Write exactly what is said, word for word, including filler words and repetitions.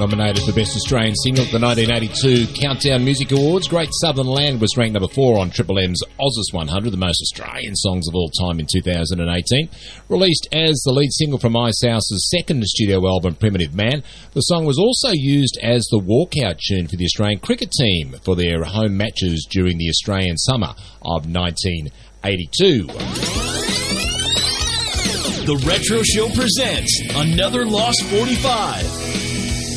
Nominated for Best Australian Single at the nineteen eighty-two Countdown Music Awards, Great Southern Land was ranked number four on Triple M's Ozzes one hundred, the most Australian songs of all time in two thousand eighteen. Released as the lead single from Icehouse's second studio album, Primitive Man, the song was also used as the walkout tune for the Australian cricket team for their home matches during the Australian summer of nineteen eighty-two. The Retro Show presents another Lost forty-five.